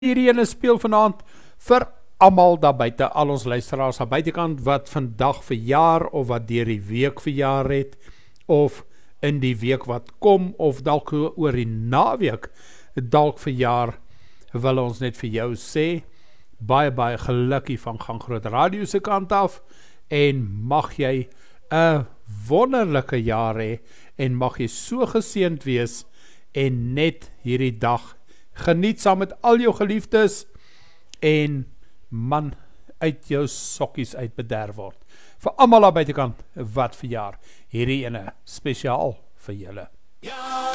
hierdie ene speel vanaand vir almal daar buite, al ons luisteraars aan buitekant wat vandag verjaar of wat deur die week verjaar het of in die week wat kom of dalk oor die naweek dalk verjaar, wil ons net vir jou sê baie gelukkie van Gang Groot Radio se kant af en mag jy 'n wonderlike jaar hê en mag jy so geseënd wees en net hierdie dag geniet saam met al jou geliefdes en man uit jou sokkies uit bederf word. Vir almal aan buitekant wat verjaar, hierdie ene spesiaal vir julle.